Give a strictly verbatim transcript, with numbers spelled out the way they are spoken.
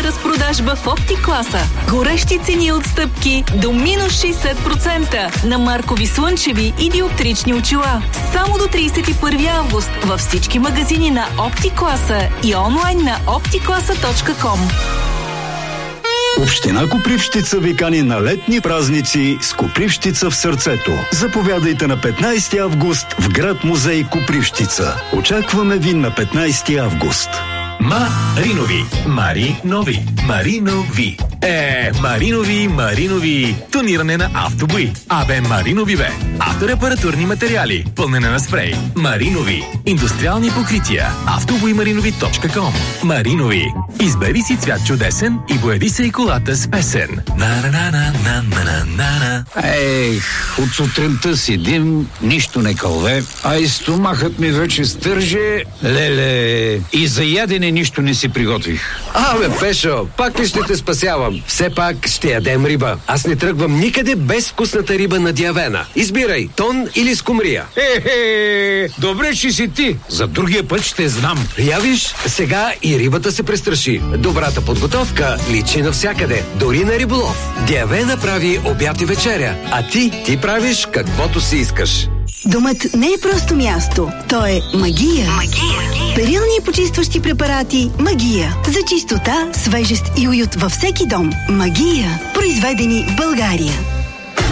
разпродажба в Оптикласа. Горещи цени отстъпки до минус шейсет процента на маркови слънчеви и диоптрични очила. Само до трийсет и първи август във всички магазини на Оптикласа и онлайн на оптикласа точка ком. Община Копривщица ви кани на летни празници с Копривщица в сърцето. Заповядайте на петнайсети август в град музей Копривщица. Очакваме ви на петнайсети август. Маринови. Мари нови. Маринови. Е, Маринови, Маринови. Тониране на автобои. Абе, Маринови бе. Авторепаратурни материали. Пълнене на спрей. Маринови. Индустриални покрития. автобои маринови точка ком. Маринови. Избери си цвят чудесен и бояди се и колата с песен. На-на-на-на-на-на-на-на. Ех, от сутринта седим, нищо не кълве, а и стомахът ми вече стърже. Леле, и за ядене нищо не си приготвих. Абе, Пешо, пак ли ще те спасявам? Все пак ще ядем риба. Аз не тръгвам никъде без вкусната риба на Диавена. Избирай, тон или скумрия. Е-хе, добре ще си ти. За другия път ще знам. Я виж, сега и рибата се престраши. Добрата подготовка личи навсякъде, дори на риболов. Диавена прави обяд и вечеря, а ти, ти правиш каквото си искаш. Домът не е просто място, то е магия. Магия. Перилни и почистващи препарати Магия. За чистота, свежест и уют във всеки дом. Магия. Произведени в България.